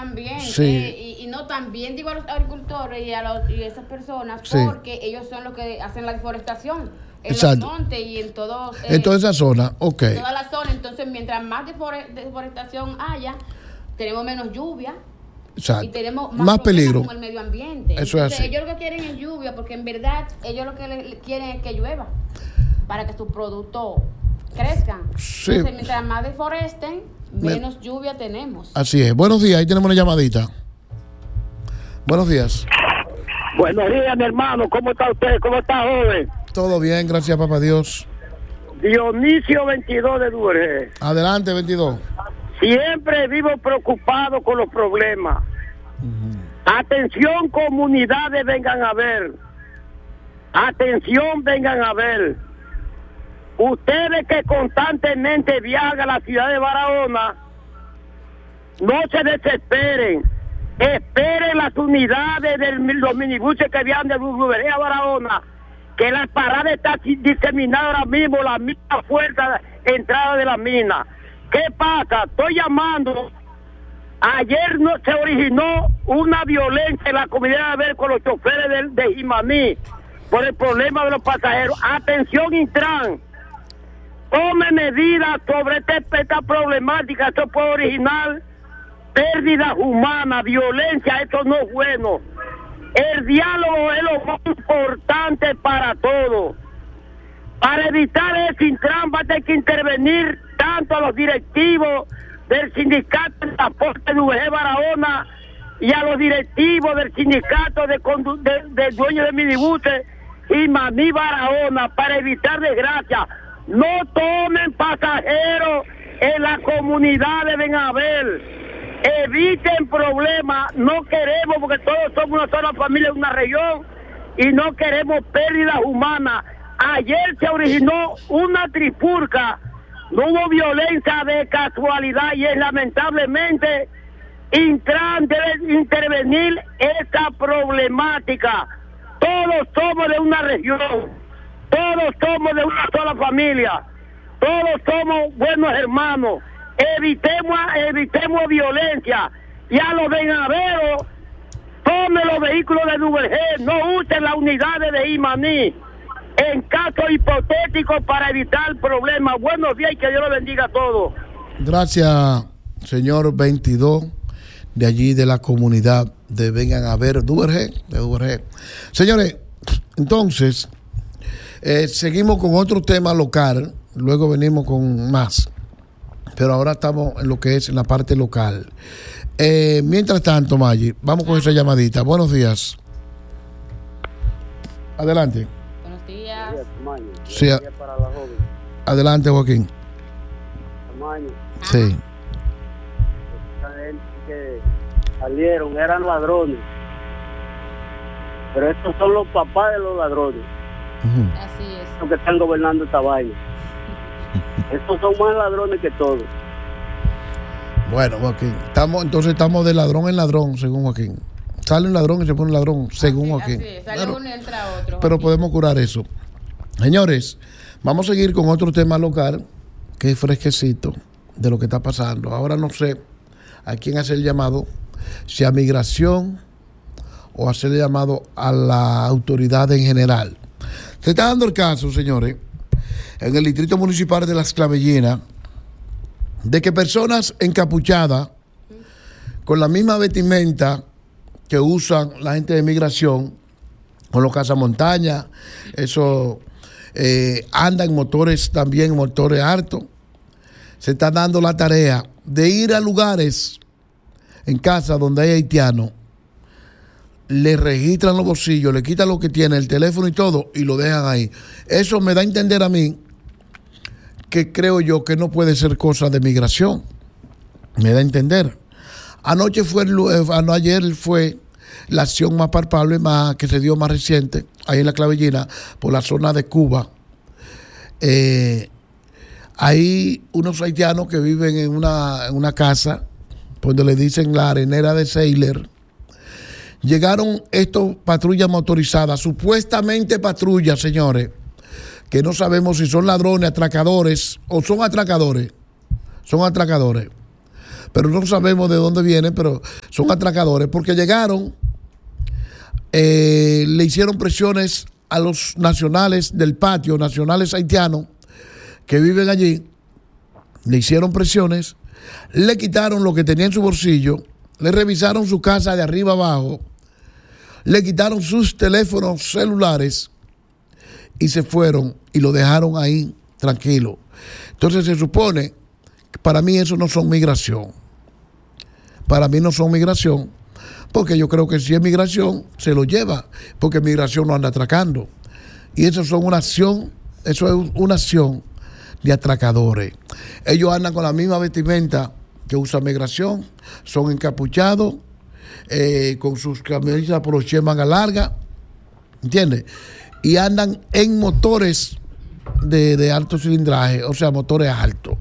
también. Sí. Y no, también digo a los agricultores y a esas personas, Sí. porque ellos son los que hacen la deforestación. En Exacto. los montes y en todos. En toda esa zona, ok. En toda la zona. Entonces, mientras más deforestación haya, tenemos menos lluvia. Exacto. Y tenemos más peligro con el medio ambiente. Eso Entonces, es así. ellos lo que quieren es lluvia, porque en verdad ellos lo que quieren es que llueva para que sus productos crezcan. Sí. Entonces, mientras más deforesten, menos lluvia tenemos. Así es. Buenos días, ahí tenemos una llamadita. Buenos días. Buenos días, mi hermano. ¿Cómo está usted? ¿Cómo está, joven? Todo bien, gracias, papá Dios. Dionisio 22 de Duvergé. Adelante, 22. Siempre vivo preocupado con los problemas. Atención, comunidades, vengan a ver. Atención, vengan a ver. Ustedes que constantemente viajan a la ciudad de Barahona, no se desesperen. Esperen las unidades de los minibuses que viajan de Duvergé a Barahona, que la parada está diseminada ahora mismo, la misma fuerza de entrada de la mina. ¿Qué pasa? Estoy llamando. Ayer no se originó una violencia en la comunidad de ver con los choferes de Jimaní por el problema de los pasajeros. Atención, Intran. Tome medidas sobre esta problemática. Esto puede originar pérdidas humanas, violencia. Esto no es bueno. El diálogo es lo más importante para todos. Para evitar ese Intran va a tener que intervenir tanto a los directivos del sindicato de transporte de Duvergé Barahona y a los directivos del sindicato de dueños de minibuses y Maní Barahona, para evitar desgracia. No tomen pasajeros en las comunidades de Benabel. Eviten problemas. No queremos, porque todos somos una sola familia de una región, y no queremos pérdidas humanas. Ayer se originó una trifulca, no hubo violencia de casualidad, y es lamentablemente Intran debe intervenir esta problemática. Todos somos de una región, todos somos de una sola familia, todos somos buenos hermanos. Evitemos violencia. Y a los venaderos, tomen los vehículos de Duvergé, no usen las unidades de Imaní en caso hipotético para evitar problemas. Buenos días y que Dios los bendiga a todos. Gracias, señor 22, de allí de la comunidad de Vengan a Ver Duvergé, de Duvergé. Señores, entonces, seguimos con otro tema local, luego venimos con más, pero ahora estamos en lo que es en la parte local. Mientras tanto, Maggi, vamos con esa llamadita. Buenos días. Adelante. Buenos días. Sí, adelante, Joaquín. Sí. Que salieron, eran ladrones, pero estos son los papás de los ladrones. Así es. Los que están gobernando esta vaina. Estos son más ladrones que todos. Bueno, Joaquín, estamos de ladrón en ladrón, según Joaquín. Sale un ladrón y se pone un ladrón, según Joaquín. Así es, sale uno y entra otro. Pero podemos curar eso. Señores, vamos a seguir con otro tema local que es fresquecito de lo que está pasando. Ahora no sé a quién hacer el llamado, si a migración o hacer el llamado a la autoridad en general. Se está dando el caso, señores, en el distrito municipal de Las Clavellinas, de que personas encapuchadas con la misma vestimenta que usan la gente de migración, con los cazamontañas, eso anda en motores también, motores altos, se está dando la tarea de ir a lugares en casa donde hay haitianos, le registran los bolsillos, le quitan lo que tiene, el teléfono y todo, y lo dejan ahí. Eso me da a entender a mí que creo yo que no puede ser cosa de migración. Me da a entender. Ayer fue la acción más palpable, más que se dio más reciente, ahí en La Clavellina, por la zona de Cuba. Hay unos haitianos que viven en una casa, donde le dicen la arenera de Seiler. Llegaron estos patrullas motorizadas, supuestamente patrullas, señores, que no sabemos si son ladrones, atracadores o son atracadores. Son atracadores. pero no sabemos de dónde vienen, pero son atracadores, porque llegaron, le hicieron presiones a los nacionales del patio, nacionales haitianos que viven allí, le hicieron presiones, le quitaron lo que tenía en su bolsillo, le revisaron su casa de arriba abajo, le quitaron sus teléfonos celulares y se fueron y lo dejaron ahí tranquilo. Entonces se supone que para mí eso no son migración. Para mí no son migración, porque yo creo que si es migración, se lo lleva, porque migración no anda atracando. Y eso es una acción de atracadores. Ellos andan con la misma vestimenta que usa migración, son encapuchados, con sus camisas poloché manga larga, ¿entiendes? Y andan en motores de alto cilindraje, o sea, motores altos.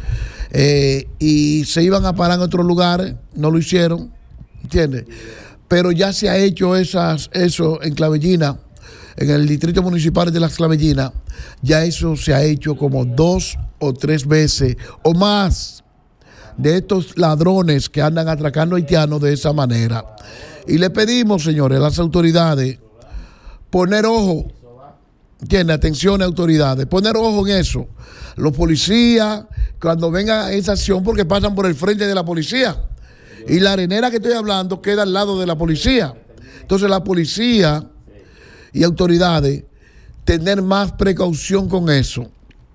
Y se iban a parar en otros lugares, no lo hicieron, ¿entiendes? Pero ya se ha hecho eso en Clavellina, en el distrito municipal de Las Clavellinas, ya eso se ha hecho como 2 o 3 veces o más de estos ladrones que andan atracando haitianos de esa manera. Y le pedimos, señores, a las autoridades, poner ojo, ¿entiendes? Atención, autoridades, poner ojo en eso. Los policías, cuando vengan a esa acción, porque pasan por el frente de la policía. Y la arenera que estoy hablando queda al lado de la policía. Entonces la policía y autoridades tener más precaución con eso.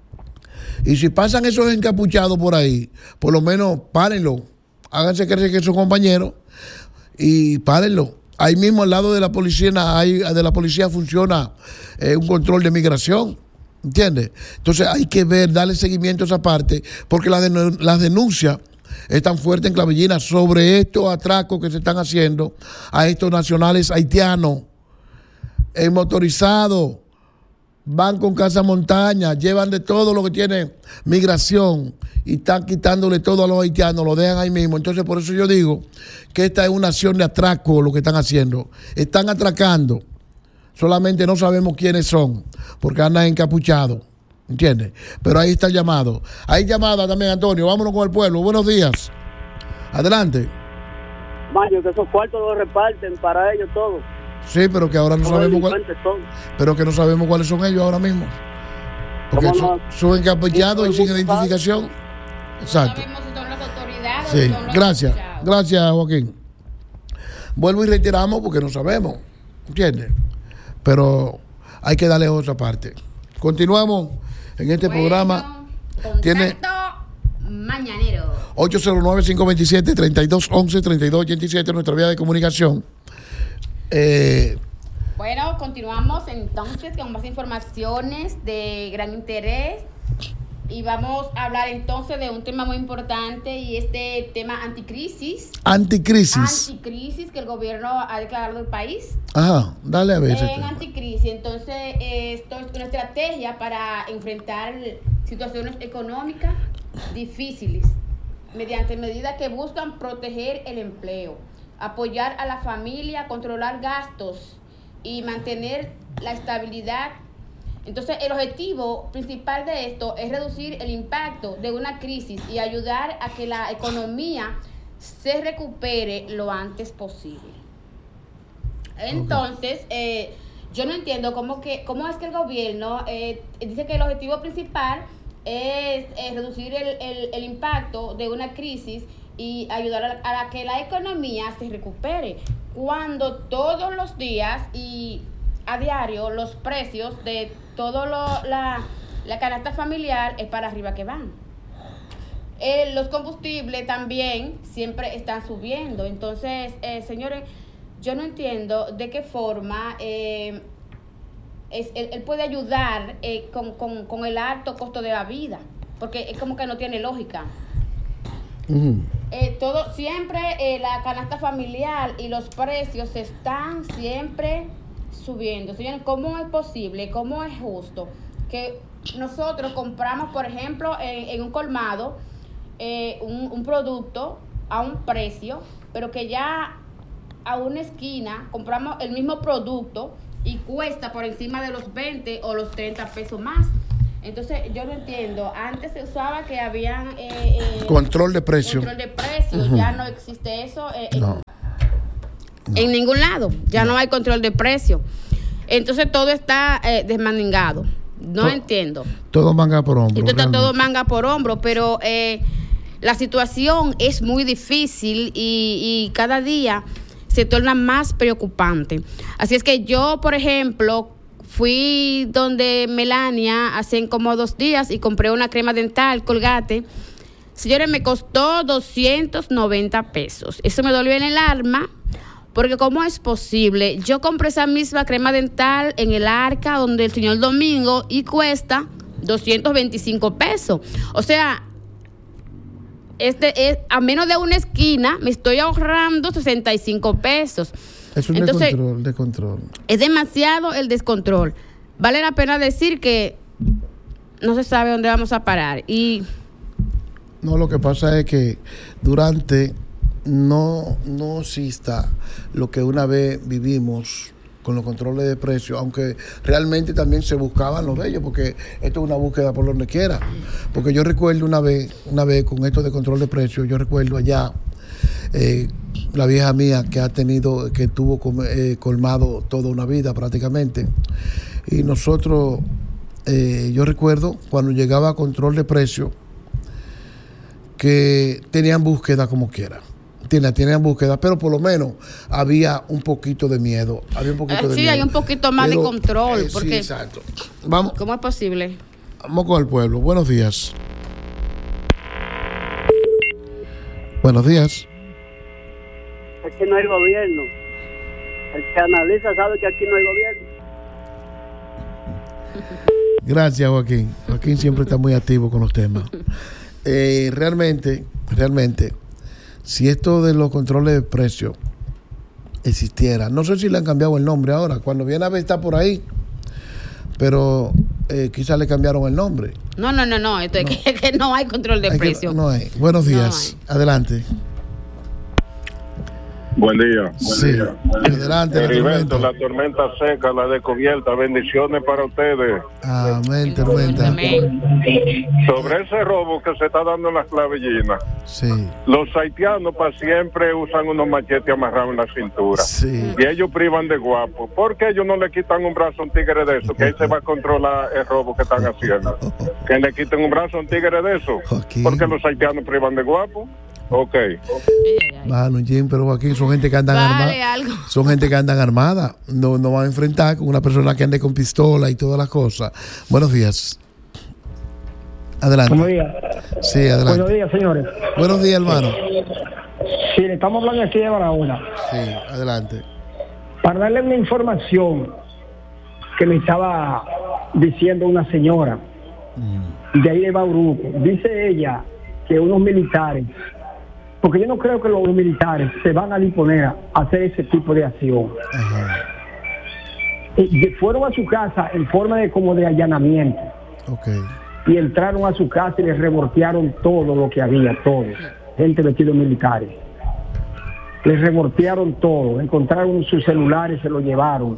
Y si pasan esos encapuchados por ahí, por lo menos párenlo, háganse creer que son compañeros y párenlo. Ahí mismo al lado de la policía funciona un control de migración, ¿entiendes? Entonces hay que ver, darle seguimiento a esa parte, porque las denuncias están fuertes en Clavellina sobre estos atracos que se están haciendo a estos nacionales haitianos en motorizado. Van con casa montaña, llevan de todo lo que tiene migración y están quitándole todo a los haitianos, lo dejan ahí mismo. Entonces, por eso yo digo que esta es una acción de atraco lo que están haciendo. Están atracando, solamente no sabemos quiénes son, porque andan encapuchados, ¿entiendes? Pero ahí está el llamado. Hay llamada también, Antonio. Vámonos con el pueblo. Buenos días. Adelante. Mario, que esos cuartos los reparten para ellos todos. Sí, pero que ahora no sabemos pero que no sabemos cuáles son ellos ahora mismo. Porque son encapuchados y sin identificación. Exacto. No sabemos si son las autoridades. Sí, o son los gracias. Gracias, Joaquín. Vuelvo y reiteramos porque no sabemos, ¿entiendes? Pero hay que darle otra parte. Continuamos en este programa. Tiene mañanero. 809-527-3211, 3287, nuestra vía de comunicación. Bueno, continuamos entonces con más informaciones de gran interés y vamos a hablar entonces de un tema muy importante y este tema anticrisis. Anticrisis que el gobierno ha declarado el país. Ajá, dale a ver. En anticrisis, entonces esto es una estrategia para enfrentar situaciones económicas difíciles mediante medidas que buscan proteger el empleo, apoyar a la familia, controlar gastos y mantener la estabilidad. Entonces, el objetivo principal de esto es reducir el impacto de una crisis y ayudar a que la economía se recupere lo antes posible. Entonces, yo no entiendo cómo es que el gobierno dice que el objetivo principal es reducir el impacto de una crisis y ayudar a que la economía se recupere, cuando todos los días y a diario los precios de todo la canasta familiar es para arriba que van. Los combustibles también siempre están subiendo. Entonces, señores, yo no entiendo de qué forma él puede ayudar con el alto costo de la vida, porque es como que no tiene lógica. Todo siempre la canasta familiar y los precios están siempre subiendo. Señores, ¿cómo es posible? ¿Cómo es justo que nosotros compramos, por ejemplo, en un colmado un producto a un precio, pero que ya a una esquina compramos el mismo producto y cuesta por encima de los 20 o los 30 pesos más? Entonces, yo no entiendo. Antes se usaba que habían... control de precio. Control de precio. Ya no existe eso No. en ningún lado. Ya no hay control de precio. Entonces, todo está desmaningado. No entiendo. Todo manga por hombro. Esto está realmente. todo manga por hombro, pero la situación es muy difícil y cada día se torna más preocupante. Así es que yo, por ejemplo, fui donde Melania hace como 2 días y compré una crema dental Colgate. Señores, me costó 290 pesos. Eso me dolió en el alma, porque ¿cómo es posible? Yo compré esa misma crema dental en el Arca, donde el señor Domingo, y cuesta 225 pesos. O sea, a menos de una esquina me estoy ahorrando 65 pesos. Es un Entonces, descontrol. Es demasiado el descontrol. Vale la pena decir que no se sabe dónde vamos a parar. Y No, lo que pasa es que durante no exista lo que una vez vivimos con los controles de precios, aunque realmente también se buscaban los de ellos, porque esto es una búsqueda por donde quiera. Porque yo recuerdo una vez con esto de control de precios, yo recuerdo allá la vieja mía que tuvo colmado toda una vida prácticamente, y nosotros, yo recuerdo cuando llegaba a control de precios que tenían búsqueda como quiera. Tenían búsqueda, pero por lo menos había un poquito de miedo. Había un poquito de sí, miedo. hay un poquito más de control. Porque, sí, exacto. Vamos, ¿cómo es posible? vamos con el pueblo. Buenos días. Buenos días. Aquí no hay gobierno. El que analiza sabe que aquí no hay gobierno. Gracias, Joaquín. Joaquín siempre está muy activo con los temas. Realmente, si esto de los controles de precios existiera, no sé si le han cambiado el nombre ahora, cuando viene a ver está por ahí, pero quizás le cambiaron el nombre. No, esto es que no hay control de precio. No hay. Buenos días, adelante. Buen día. Sí, adelante. Heriberto, la tormenta seca, la descubierta, bendiciones para ustedes. Amén, tormenta. Amén. Sobre ese robo que se está dando en las clavellinas, Sí, los haitianos para siempre usan unos machetes amarrados en la cintura. sí. Y ellos privan de guapo. ¿Por qué ellos no le quitan un brazo a un tigre de eso? Que ahí se va a controlar el robo que están haciendo. Que le quiten un brazo a un tigre de eso. Joaquín. Porque los haitianos privan de guapo. Ok. Bajan un gym, pero aquí son gente que andan Vale, armada. algo. Son gente que andan armada. No van a enfrentar con una persona que ande con pistola y todas las cosas. Buenos días. Adelante. Buenos días. Sí, adelante. Buenos días, señores. Buenos días, hermano. Sí, le estamos hablando aquí de Barahona. Sí, adelante. Para darle una información que me estaba diciendo una señora de ahí de Bauruco. Dice ella que unos militares, porque yo no creo que los militares se van a disponer a hacer ese tipo de acción. Ajá. Fueron a su casa en forma de como de allanamiento. Ok. Y entraron a su casa y les revoltearon todo lo que había, todo. Gente vestida de militares. Les revoltearon todo. Encontraron sus celulares, se lo llevaron.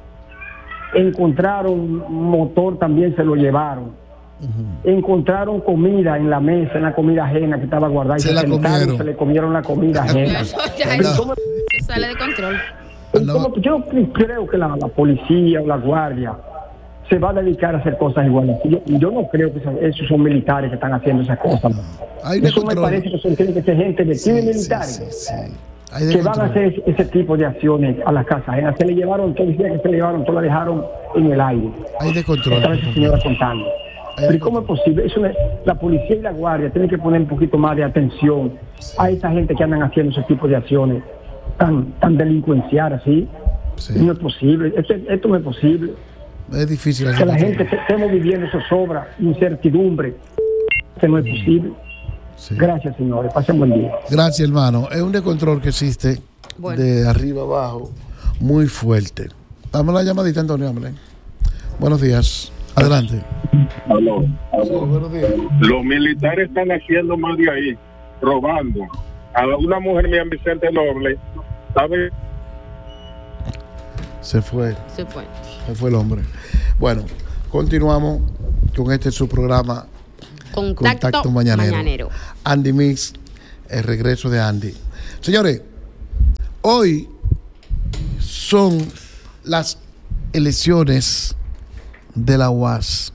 Encontraron motor, también se lo llevaron. Encontraron comida en la mesa, en la comida ajena que estaba guardada. Se y la comieron. se le comieron la comida ajena. Eso ya No. se sale de control. Yo creo que la policía o la guardia se va a dedicar a hacer cosas iguales. Yo no creo que esos son militares que están haciendo esas cosas. Hay Eso me parece que tiene que ser gente vestida de militares Sí. Hay de que van a control. hacer ese tipo de acciones a las casas ajenas. Se le llevaron, todo el día que se le llevaron, todo lo dejaron en el aire. Hay de control. Estaba esa señora contando. Pero ¿y cómo es posible? La policía y la guardia tienen que poner un poquito más de atención a esa gente que andan haciendo ese tipo de acciones tan delincuenciadas, ¿sí? Sí. No es posible. Esto no es posible. Es difícil Que hacer la control. gente estemos viviendo zozobra, incertidumbre. Esto no es posible. Sí. Gracias, señores. Pasen buen día. Gracias, hermano. Es un descontrol que existe Bueno. de arriba abajo, muy fuerte. Dame la llamadita, Antonio. Hombre. Buenos días. Adelante. Aló. Sí, buenos días. Los militares están haciendo más de ahí, robando. A una mujer mía, Vicente Noble, ¿sabe? Se fue Se fue. el hombre. Bueno, continuamos con este su programa Contacto Mañanero. Andy Mix, el regreso de Andy. Señores, hoy son las elecciones de la UAS.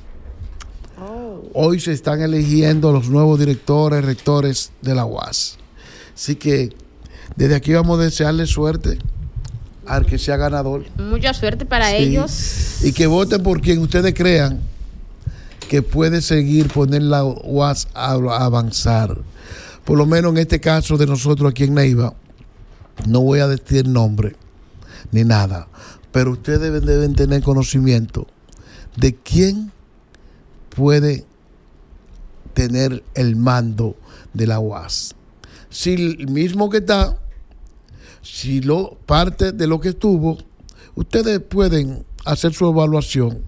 Hoy se están eligiendo los nuevos directores, rectores de la UAS. Así que desde aquí vamos a desearle suerte al que sea ganador. Mucha suerte para ellos. Y que voten por quien ustedes crean que puede seguir poner la UAS a avanzar. Por lo menos en este caso de nosotros aquí en Neiva, no voy a decir nombre ni nada, pero ustedes deben tener conocimiento de quién puede tener el mando de la UAS. Si el mismo que está, si parte de lo que estuvo, ustedes pueden hacer su evaluación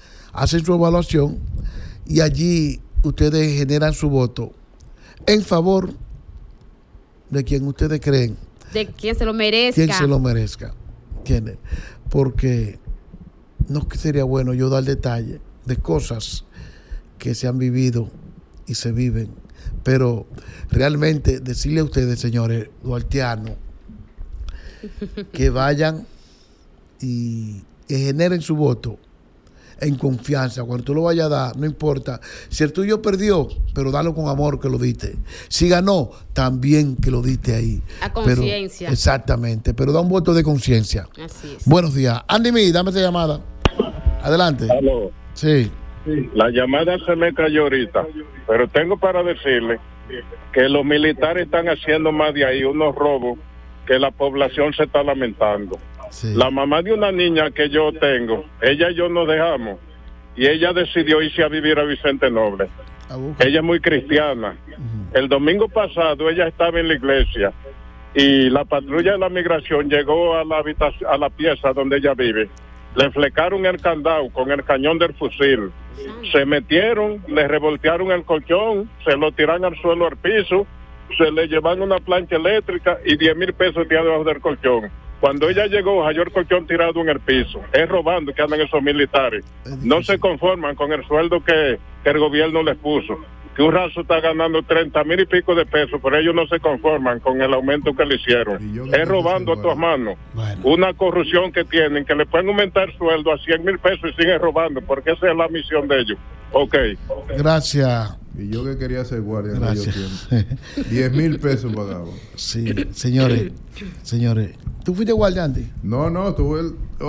y allí ustedes generan su voto en favor de quien ustedes creen. De quien se lo merezca. Quien se lo merezca. ¿Entienden? Porque no sería bueno yo dar detalle de cosas que se han vivido y se viven, pero realmente decirle a ustedes, señores duartianos, que vayan y generen su voto en confianza. Cuando tú lo vayas a dar, no importa si el tuyo perdió, pero dalo con amor que lo diste. Si ganó, también que lo diste ahí. A conciencia. Exactamente, pero da un voto de conciencia. Así es. Buenos días. Andy Mi, dame esa llamada. Adelante. Aló. Sí. La llamada se me cayó ahorita, pero tengo para decirle que los militares están haciendo más de ahí unos robos que la población se está lamentando. Sí. La mamá de una niña que yo tengo, ella y yo nos dejamos, y ella decidió irse a vivir a Vicente Noble. Ella es muy cristiana. El domingo pasado ella estaba en la iglesia y la patrulla de la migración llegó a la habitación, a la pieza donde ella vive. Le flecaron el candado con el cañón del fusil. Se metieron, le revoltearon el colchón, se lo tiraron al suelo, al piso, se le llevaron una plancha eléctrica y 10,000 pesos debajo del colchón. Cuando ella llegó, halló el colchón tirado en el piso. Es robando que andan esos militares. No se conforman con el sueldo que el gobierno les puso. Que un raso está ganando 30,000 y pico de pesos, pero ellos no se conforman con el aumento que le hicieron. Es robando a tus manos. Bueno. Una corrupción que tienen, que le pueden aumentar sueldo a 100,000 pesos y siguen robando, porque esa es la misión de ellos. Ok. Gracias. Y yo que quería ser guardia en Gracias. aquellos tiempos. 10,000 pesos pagaba. Sí, señores. ¿Tú fuiste guardia, Andy? No, tuve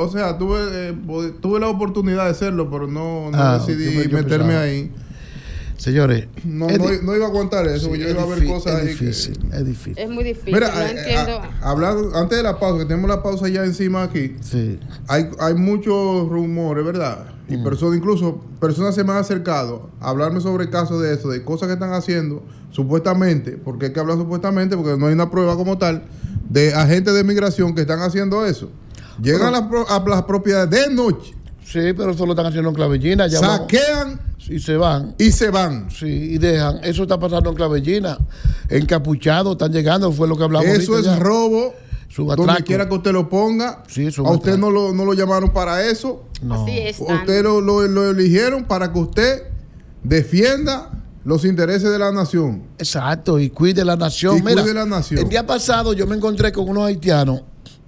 la oportunidad de serlo, pero no decidí yo meterme pensaba. ahí. Señores, No iba a aguantar eso, sí, yo iba a ver cosas ahí. Es difícil. Es muy difícil. Mira, no entiendo. hablando antes de la pausa, que tenemos la pausa ya encima aquí. Sí. Hay muchos rumores, ¿verdad? Y personas se me han acercado a hablarme sobre casos de eso, de cosas que están haciendo, supuestamente, porque hay que hablar supuestamente, porque no hay una prueba como tal, de agentes de migración que están haciendo eso. Llegan a las propiedades de noche. Sí, pero eso lo están haciendo en Clavellina. Saquean y se van. Sí, y dejan. Eso está pasando en Clavellina. Encapuchados están llegando, fue lo que hablamos. Eso es ya. robo. Es un atraco. Donde quiera que usted lo ponga. Sí, es un a usted atraco. no lo llamaron para eso. No. Así es. Usted lo eligieron para que usted defienda los intereses de la nación. Exacto, y cuide la nación. Mira, cuide la nación. El día pasado yo me encontré con unos haitianos.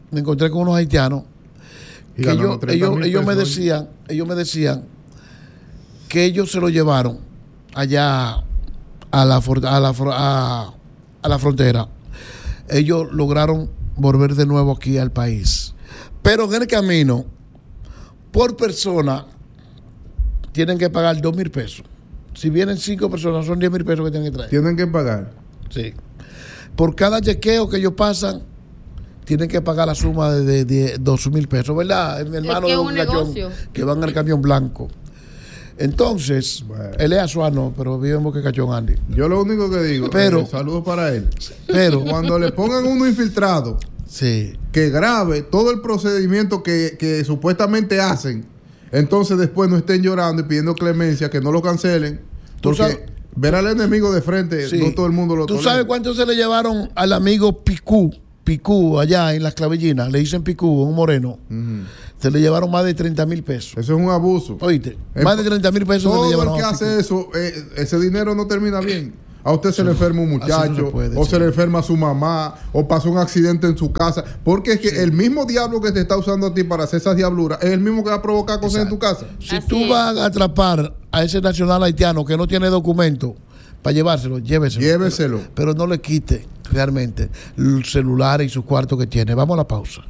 Y Que ganando 30,000 ellos me pesos. decían que ellos se lo llevaron allá a la frontera. Ellos lograron volver de nuevo aquí al país. Pero en el camino, por persona, tienen que pagar 2,000 pesos. Si vienen 5 personas, son 10,000 pesos que tienen que traer. Tienen que pagar. Sí. Por cada chequeo que ellos pasan, tienen que pagar la suma de 2,000 pesos, ¿verdad? Mi hermano Es que de es un un cachón negocio. que van al camión blanco. Entonces, Bueno. él es azuano, pero vive en Boca Cachón, Andy. Yo lo único que digo, Pero- saludos para él. Pero, Cuando le pongan uno infiltrado sí, que grabe todo el procedimiento que supuestamente hacen, entonces después no estén llorando y pidiendo clemencia, que no lo cancelen. Tú sabes- Porque ver al enemigo de frente, sí. no todo el mundo lo ¿Tú tolera. sabes cuánto se le llevaron al amigo Picú, allá en Las Clavellinas? Le dicen Picú, un moreno. Ujú. Se le llevaron más de 30,000 pesos. Eso es un abuso. Oíste, más de 30,000 pesos. Todo el que hace eso, ese dinero no termina bien. A usted se le enferma un muchacho, o se le enferma su mamá, o pasó un accidente en su casa. Porque es que el mismo diablo que te está usando a ti para hacer esas diabluras es el mismo que va a provocar cosas en tu casa. Si tú vas a atrapar a ese nacional haitiano que no tiene documento para llevárselo, lléveselo. Pero no le quite realmente el celular y su cuarto que tiene. Vamos a la pausa.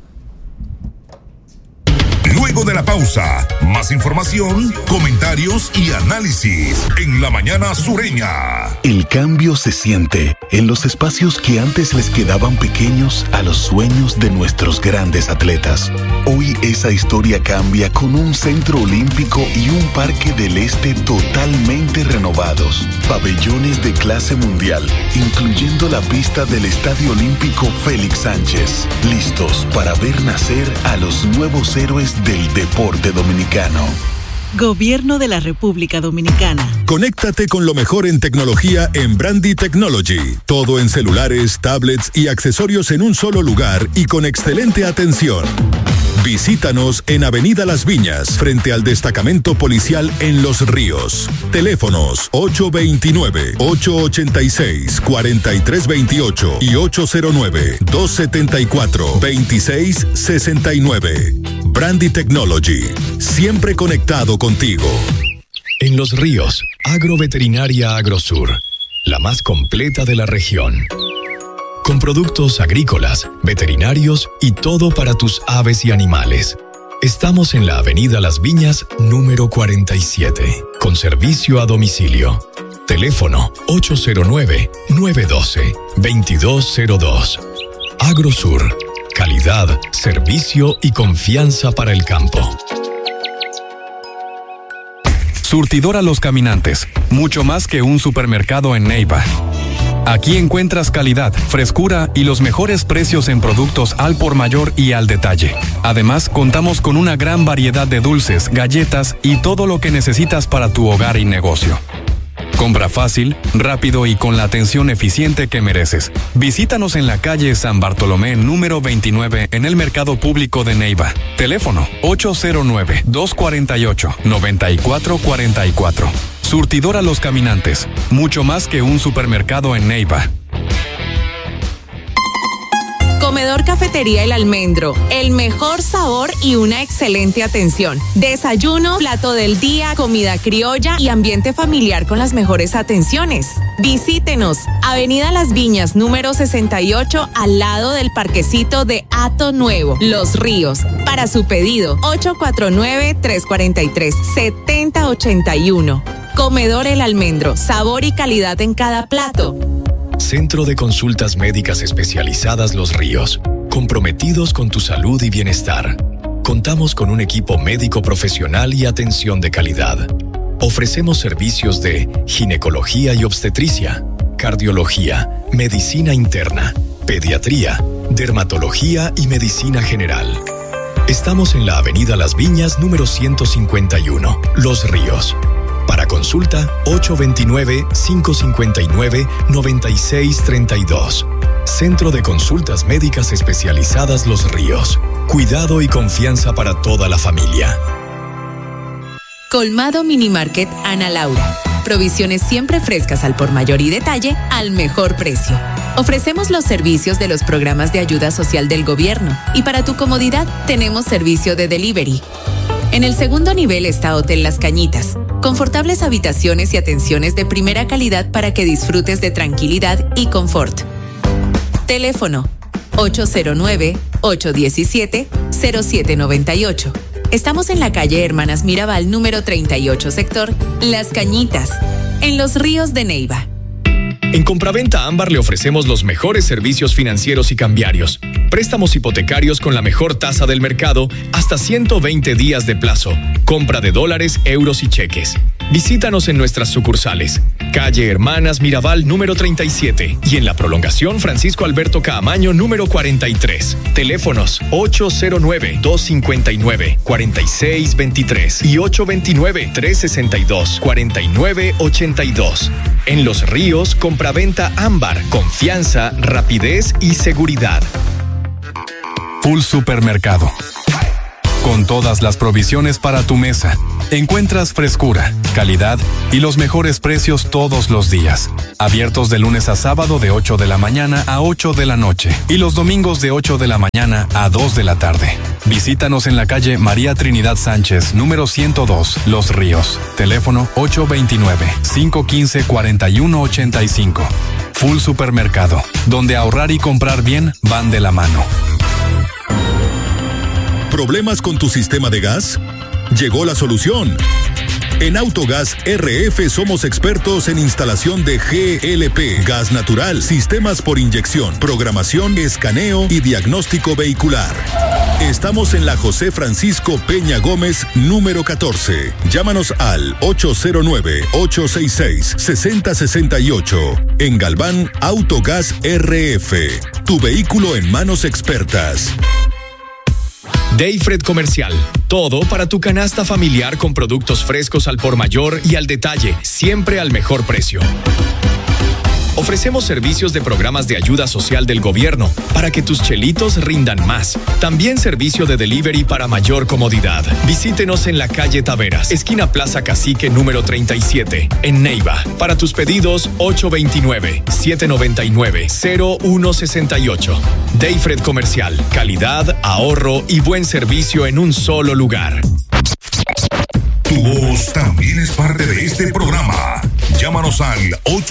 Luego de la pausa, más información, comentarios y análisis en La Mañana Sureña. El cambio se siente en los espacios que antes les quedaban pequeños a los sueños de nuestros grandes atletas. Hoy esa historia cambia con un centro olímpico y un parque del este totalmente renovados. Pabellones de clase mundial, incluyendo la pista del Estadio Olímpico Félix Sánchez. Listos para ver nacer a los nuevos héroes del deporte dominicano. Gobierno de la República Dominicana. Conéctate con lo mejor en tecnología en Brandy Technology. Todo en celulares, tablets y accesorios en un solo lugar y con excelente atención. Visítanos en Avenida Las Viñas, frente al destacamento policial en Los Ríos. Teléfonos 829-886-4328 y 809-274-2669. Brandy Technology, siempre conectado contigo. En Los Ríos, Agroveterinaria Agrosur, la más completa de la región. Con productos agrícolas, veterinarios y todo para tus aves y animales. Estamos en la Avenida Las Viñas, número 47, con servicio a domicilio. Teléfono 809-912-2202. Agrosur, calidad, servicio y confianza para el campo. Surtidora Los Caminantes, mucho más que un supermercado en Neiva. Aquí encuentras calidad, frescura y los mejores precios en productos al por mayor y al detalle. Además, contamos con una gran variedad de dulces, galletas y todo lo que necesitas para tu hogar y negocio. Compra fácil, rápido y con la atención eficiente que mereces. Visítanos en la calle San Bartolomé número 29 en el Mercado Público de Neiva. Teléfono 809-248-9444. Surtidora Los Caminantes, mucho más que un supermercado en Neiva. Comedor Cafetería El Almendro, el mejor sabor y una excelente atención. Desayuno, plato del día, comida criolla y ambiente familiar con las mejores atenciones. Visítenos, Avenida Las Viñas, número 68, al lado del parquecito de Hato Nuevo, Los Ríos. Para su pedido, 849-343-7081. Comedor El Almendro, sabor y calidad en cada plato. Centro de Consultas Médicas Especializadas Los Ríos, comprometidos con tu salud y bienestar. Contamos con un equipo médico profesional y atención de calidad. Ofrecemos servicios de ginecología y obstetricia, cardiología, medicina interna, pediatría, dermatología y medicina general. Estamos en la Avenida Las Viñas, número 151, Los Ríos. Para consulta, 829-559-9632. Centro de Consultas Médicas Especializadas Los Ríos. Cuidado y confianza para toda la familia. Colmado Minimarket Ana Laura. Provisiones siempre frescas al por mayor y detalle al mejor precio. Ofrecemos los servicios de los programas de ayuda social del gobierno y para tu comodidad tenemos servicio de delivery. En el segundo nivel está Hotel Las Cañitas. Confortables habitaciones y atenciones de primera calidad para que disfrutes de tranquilidad y confort. Teléfono 809-817-0798. Estamos en la calle Hermanas Mirabal, número 38, sector Las Cañitas, en Los Ríos de Neiva. En Compraventa Ámbar le ofrecemos los mejores servicios financieros y cambiarios. Préstamos hipotecarios con la mejor tasa del mercado, hasta 120 días de plazo. Compra de dólares, euros y cheques. Visítanos en nuestras sucursales. Calle Hermanas Mirabal, número 37. Y en la prolongación Francisco Alberto Caamaño, número 43. Teléfonos 809-259-4623 y 829-362-4982. En Los Ríos, Compraventa Ámbar. Confianza, rapidez y seguridad. Full Supermercado. con todas las provisiones para tu mesa. Encuentras frescura, calidad y los mejores precios todos los días. Abiertos de lunes a sábado de 8 de la mañana a 8 de la noche y los domingos de 8 de la mañana a 2 de la tarde. Visítanos en la calle María Trinidad Sánchez, número 102, Los Ríos. Teléfono 829-515-4185. Full Supermercado, donde ahorrar y comprar bien van de la mano. ¿Problemas con tu sistema de gas? Llegó la solución. En Autogas RF somos expertos en instalación de GLP, gas natural, sistemas por inyección, programación, escaneo y diagnóstico vehicular. Estamos en la José Francisco Peña Gómez, número 14. Llámanos al 809-866-6068. En Galván, Autogas RF. Tu vehículo en manos expertas. Dayfred Comercial. Todo para tu canasta familiar con productos frescos al por mayor y al detalle, siempre al mejor precio. Ofrecemos servicios de programas de ayuda social del gobierno para que tus chelitos rindan más. También servicio de delivery para mayor comodidad. Visítenos en la calle Taveras, esquina Plaza Cacique número 37, en Neiva. Para tus pedidos, 829-799-0168. Dayfred Comercial. Calidad, ahorro y buen servicio en un solo lugar. Tu voz también es parte de este programa. Llámanos al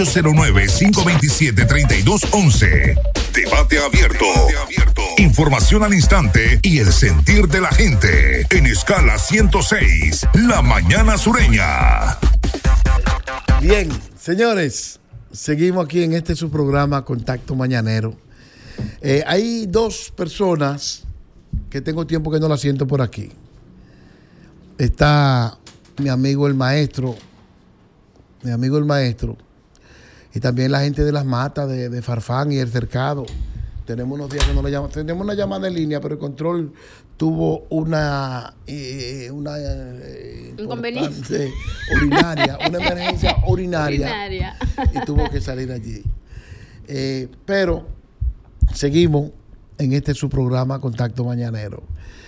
809-527-3211. Debate abierto. Información al instante y el sentir de la gente. En Escala 106, La Mañana Sureña. Bien, señores, seguimos aquí en este su programa Contacto Mañanero. Hay dos personas que tengo tiempo que no las siento por aquí. Está mi amigo el maestro, y también la gente de las matas de Farfán y el cercado. Tenemos unos días que no le llamamos, tenemos una llamada en línea, pero el control tuvo una inconveniente urinaria, una emergencia urinaria. Y tuvo que salir allí. Pero seguimos en este su programa Contacto Mañanero.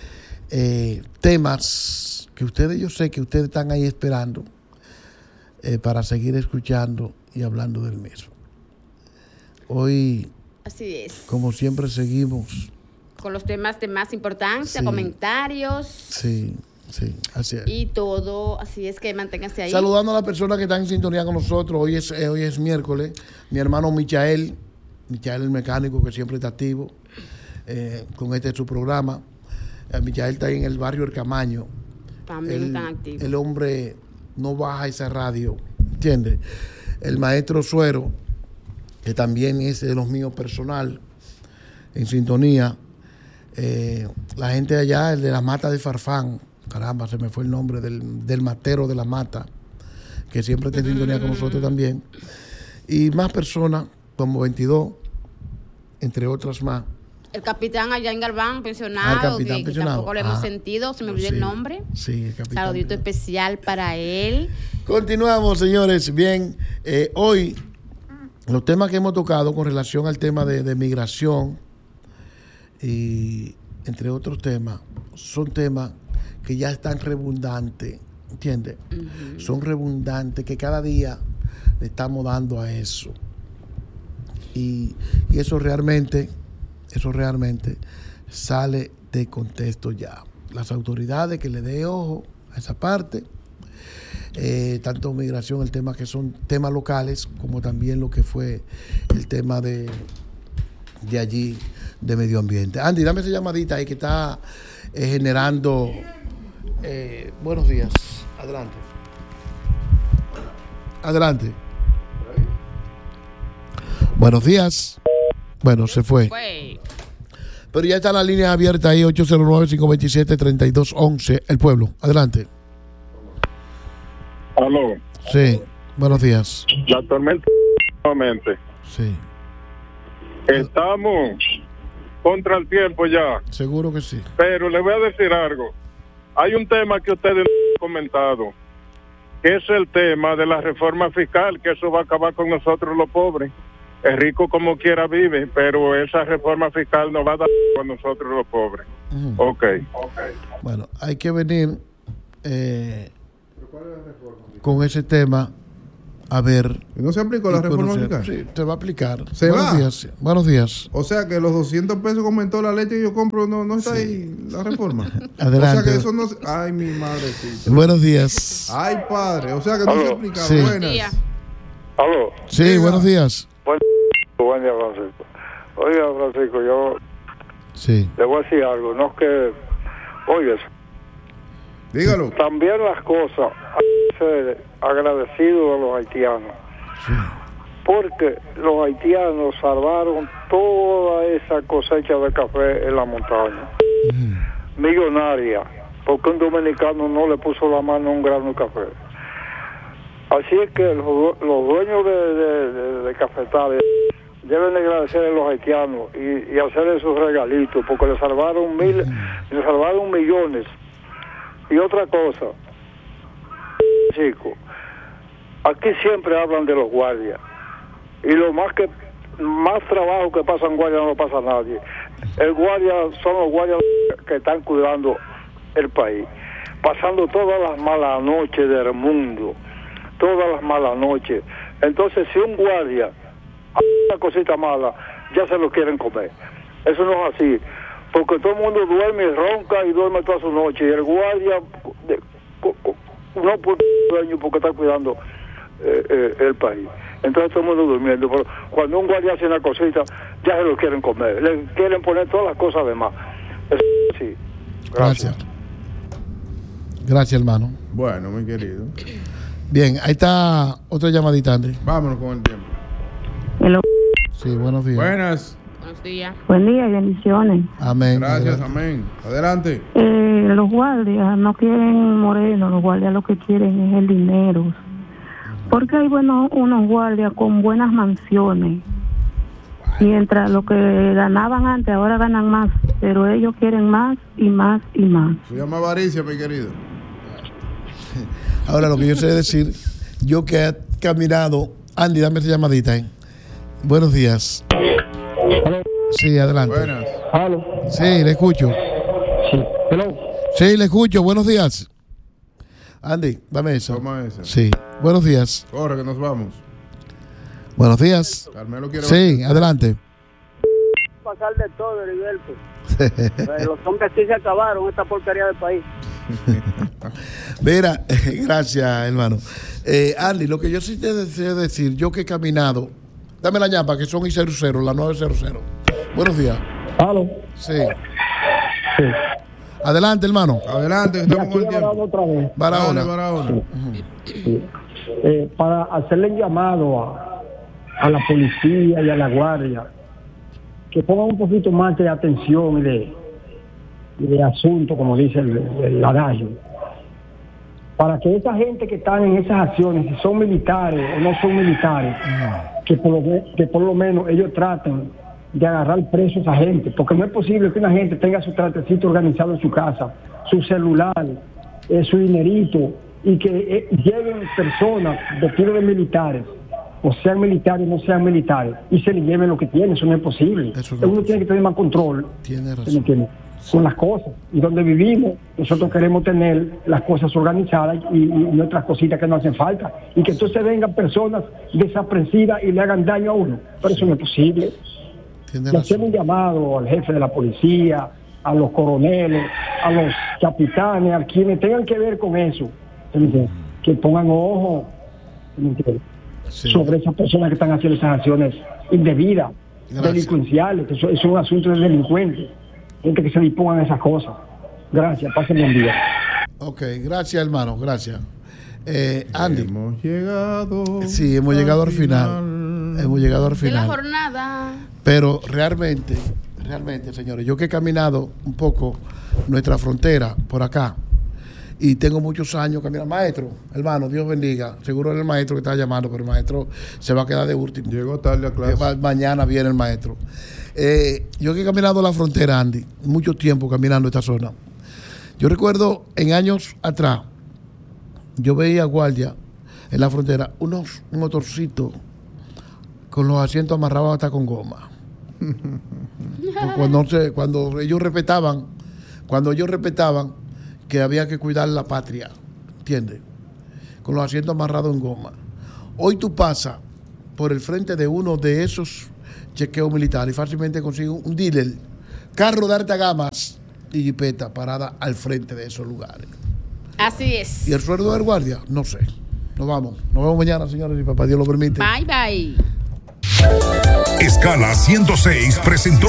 Temas que yo sé que ustedes están ahí esperando para seguir escuchando y hablando del mismo. Hoy, así es, como siempre, seguimos con los temas de más importancia, sí, comentarios. Sí, así es. Y todo, así es que manténganse ahí. Saludando a las personas que están en sintonía con nosotros. Hoy es miércoles. Mi hermano Michael el mecánico, que siempre está activo con su programa. Michael está ahí en el barrio El Camaño. También están activos. El hombre no baja esa radio, ¿entiendes? El maestro Suero, que también es de los míos personal, en sintonía. La gente de allá, el de la mata de Farfán, caramba, se me fue el nombre del matero de la mata, que siempre está en sintonía con nosotros también. Y más personas, como 22, entre otras más. El capitán allá en Galván, pensionado, que tampoco lo hemos sentido, se me olvidó el nombre. Sí, el capitán. Saludito especial para él. Continuamos, señores. Bien, hoy los temas que hemos tocado con relación al tema de migración y entre otros temas, son temas que ya están redundantes, ¿entiendes? Uh-huh. Son redundantes, que cada día le estamos dando a eso. Y eso realmente sale de contexto ya. Las autoridades que le dé ojo a esa parte, tanto migración, el tema que son temas locales, como también lo que fue el tema de allí, de medio ambiente. Andy, dame esa llamadita ahí que está generando. Buenos días. Adelante. Buenos días. Bueno, se fue. Pero ya está la línea abierta ahí, 809-527-3211, El Pueblo. Adelante. Aló. Sí, buenos días. La tormenta nuevamente. Sí. Estamos contra el tiempo ya. Seguro que sí. Pero le voy a decir algo. Hay un tema que ustedes han comentado, que es el tema de la reforma fiscal, que eso va a acabar con nosotros los pobres. El rico como quiera vive, pero esa reforma fiscal no va a dar a nosotros los pobres. Okay. Bueno, hay que venir con ese tema a ver. ¿No se aplicó la reforma fiscal? Sí, se va a aplicar. Buenos días. O sea que los 200 pesos que aumentó la leche que yo compro no está ahí la reforma. Adelante. O sea que eso no. Ay, mi madrecita. Buenos días. Ay, padre. O sea que no se aplica. Sí. Buenas. ¿Aló? Sí, buenos días. Buen día, Francisco. Oiga, Francisco, yo le voy a decir algo. No es que. Oye, dígalo. También las cosas. Agradecido a los haitianos, porque los haitianos salvaron toda esa cosecha de café en la montaña, millonaria, porque un dominicano no le puso la mano a un grano de café. Así es que los dueños de cafetales deben agradecer a los haitianos y hacerle sus regalitos, porque le salvaron millones. Y otra cosa, chicos, aquí siempre hablan de los guardias, y lo más trabajo que pasa en guardia no lo pasa a nadie. El guardia son los guardias que están cuidando el país, pasando todas las malas noches del mundo, todas las malas noches. Entonces, si un guardia hace una cosita mala, ya se lo quieren comer. Eso no es así, porque todo el mundo duerme y ronca y duerme toda su noche, y el guardia no puede dueño porque está cuidando el país. Entonces todo el mundo durmiendo. Pero cuando un guardia hace una cosita, ya se lo quieren comer. Le quieren poner todas las cosas de más. Sí. Gracias. Gracias, hermano. Bueno, mi querido. Bien, ahí está otra llamadita, André. Vámonos con el tiempo. Hello. Sí, buenos días. Buenas. Buenos días. Buen día y bendiciones. Amén. Gracias, amén. Adelante. Los guardias no quieren moreno, los guardias lo que quieren es el dinero. Porque hay unos guardias con buenas mansiones. Mientras lo que ganaban antes, ahora ganan más. Pero ellos quieren más y más y más. Se llama avaricia, mi querido. Ahora, lo que yo sé decir, yo que he caminado. Andy, dame esa llamadita, Buenos días. Sí, adelante. Buenas. ¿Aló? Sí, le escucho. Sí. Hello. Sí, le escucho. Buenos días. Andy, dame eso. Toma esa. Sí. Buenos días. Corre, que nos vamos. Buenos días. Carmelo quiere sí, adelante. Pasar de todo, Heriberto. Los hombres sí se acabaron, esta porquería del país. Mira, gracias, hermano. Andy, lo que yo sí te deseo decir, yo que he caminado, dame la ñapa, que son I00, la 900. Buenos días. ¿Aló? Sí. Adelante, hermano. Adelante, que estamos con el tiempo. Otra vez. Barahona. Sí. Para hacerle un llamado a la policía y a la guardia, que pongan un poquito más de atención y de asunto, como dice el adagio, para que esa gente que están en esas acciones, si son militares o no son militares, que por lo menos ellos traten de agarrar preso a esa gente, porque no es posible que una gente tenga su tratecito organizado en su casa, su celular, su dinerito, y que lleguen personas vestidas de militares, o sean militares o no sean militares, y se les lleven lo que tienen. Eso no es posible. Uno tiene que tener más control. Tiene razón. Con las cosas. Y donde vivimos, nosotros queremos tener las cosas organizadas y otras cositas que no hacen falta. Y que entonces vengan personas desaprensivas y le hagan daño a uno. Pero eso no es posible. Le hacemos un llamado al jefe de la policía, a los coroneles, a los capitanes, a quienes tengan que ver con eso, que pongan ojo sobre esas personas que están haciendo esas acciones indebidas, delincuenciales, que eso es un asunto de delincuentes, gente que se dispongan a esas cosas. Gracias, pasen buen día. Ok, gracias, hermano, gracias. Andy. Hemos llegado. Sí, hemos llegado al final. Hemos llegado al final. De la jornada. Pero realmente, señores, yo que he caminado un poco nuestra frontera por acá y tengo muchos años caminando. Maestro, hermano, Dios bendiga. Seguro era el maestro que estaba llamando, pero el maestro se va a quedar de último. Llegó tarde a clase. Mañana viene el maestro. Yo que he caminado la frontera, Andy, mucho tiempo caminando esta zona. Yo recuerdo en años atrás, yo veía guardia en la frontera, unos motorcitos con los asientos amarrados hasta con goma. Cuando ellos respetaban que había que cuidar la patria, ¿entiendes? Con los asientos amarrados en goma. Hoy tú pasas por el frente de uno de esos chequeos militares y fácilmente consigues un dealer, carro de alta gama y jipeta parada al frente de esos lugares. Así es. ¿Y el sueldo del guardia? No sé. Nos vemos mañana, señores, si papá Dios lo permite. Bye, bye. Escala 106 presentó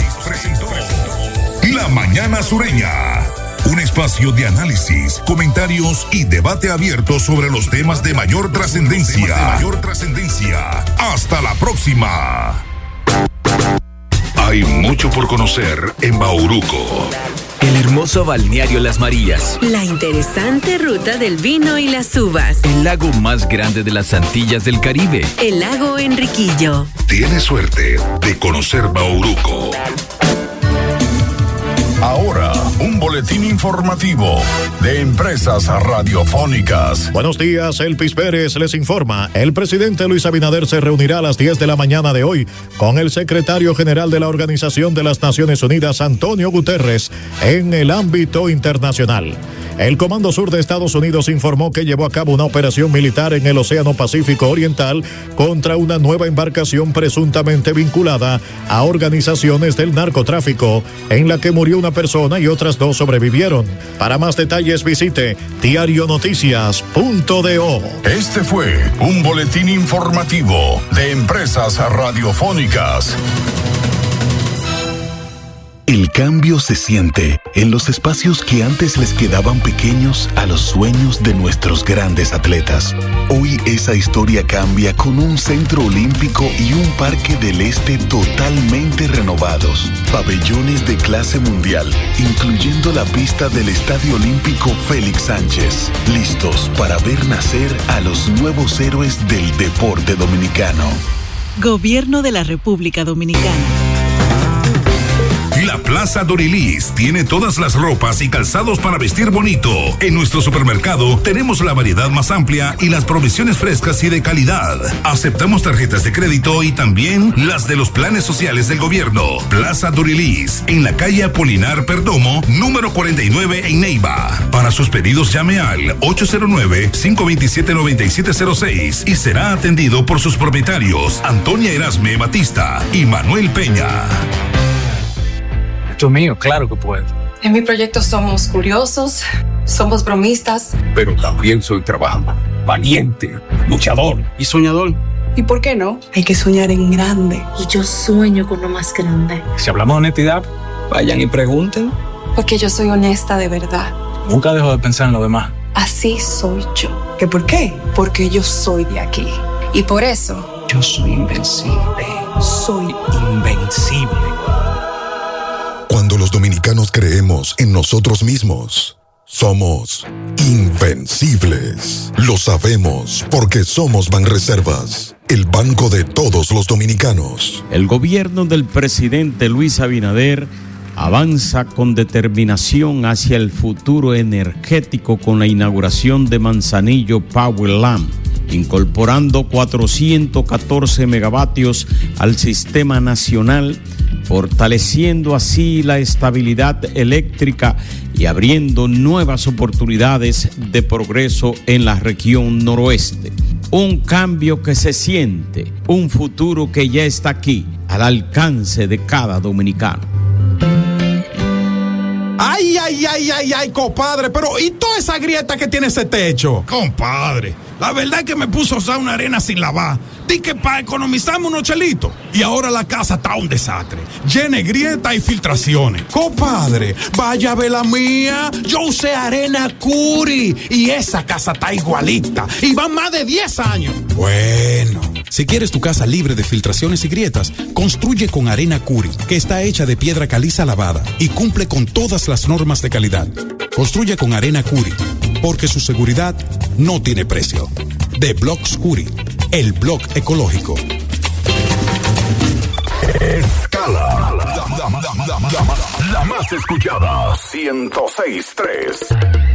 La Mañana Sureña, un espacio de análisis, comentarios y debate abierto sobre los temas de mayor trascendencia. Hasta la próxima. Hay mucho por conocer en Bauruco. El hermoso balneario Las Marías. La interesante ruta del vino y las uvas. El lago más grande de las Antillas del Caribe. El lago Enriquillo. Tienes suerte de conocer Bauruco. Ahora, un boletín informativo de Empresas Radiofónicas. Buenos días, Elpis Pérez les informa. El presidente Luis Abinader se reunirá a las 10 de la mañana de hoy con el secretario general de la Organización de las Naciones Unidas, Antonio Guterres, en el ámbito internacional. El Comando Sur de Estados Unidos informó que llevó a cabo una operación militar en el Océano Pacífico Oriental contra una nueva embarcación presuntamente vinculada a organizaciones del narcotráfico, en la que murió una persona y otras 2 sobrevivieron. Para más detalles visite diarionoticias.do. Este fue un boletín informativo de Empresas Radiofónicas. El cambio se siente en los espacios que antes les quedaban pequeños a los sueños de nuestros grandes atletas. Hoy esa historia cambia con un centro olímpico y un parque del este totalmente renovados. Pabellones de clase mundial, incluyendo la pista del Estadio Olímpico Félix Sánchez. Listos para ver nacer a los nuevos héroes del deporte dominicano. Gobierno de la República Dominicana. La Plaza Dorilis tiene todas las ropas y calzados para vestir bonito. En nuestro supermercado tenemos la variedad más amplia y las provisiones frescas y de calidad. Aceptamos tarjetas de crédito y también las de los planes sociales del gobierno. Plaza Dorilis, en la calle Apolinar Perdomo, número 49 en Neiva. Para sus pedidos llame al 809-527-9706 y será atendido por sus propietarios Antonia Erasme Batista y Manuel Peña. Mío, claro que puedo. En mi proyecto somos curiosos, somos bromistas. Pero también soy trabajador, valiente, luchador y soñador. ¿Y por qué no? Hay que soñar en grande. Y yo sueño con lo más grande. Si hablamos de honestidad, vayan y pregunten. Porque yo soy honesta de verdad. Nunca dejo de pensar en lo demás. Así soy yo. ¿Qué por qué? Porque yo soy de aquí. Y por eso... yo soy invencible. Soy invencible. Cuando los dominicanos creemos en nosotros mismos, somos invencibles. Lo sabemos porque somos Banreservas, el banco de todos los dominicanos. El gobierno del presidente Luis Abinader avanza con determinación hacia el futuro energético con la inauguración de Manzanillo Powerland, incorporando 414 megavatios al sistema nacional, fortaleciendo así la estabilidad eléctrica y abriendo nuevas oportunidades de progreso en la región noroeste. Un cambio que se siente, un futuro que ya está aquí, al alcance de cada dominicano. Ay, compadre, pero ¿y toda esa grieta que tiene ese techo? Compadre, la verdad es que me puso a usar una arena sin lavar. Di que para economizarme unos chelitos. Y ahora la casa está un desastre, llena de grietas y filtraciones. Compadre, vaya a ver la mía. Yo usé arena Curi y esa casa está igualita. Y van más de 10 años. Bueno, si quieres tu casa libre de filtraciones y grietas, construye con arena Curi, que está hecha de piedra caliza lavada y cumple con todas las normas de calidad. Construye con arena Curi, porque su seguridad no tiene precio. De Blocks Curi, el blog ecológico. Escala, la más escuchada, 106.3.